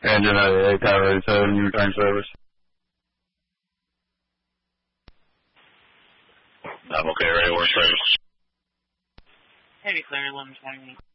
Engine 98, Tower 87, you return service. I'm okay, ready to work service. Heavy clear, 1128.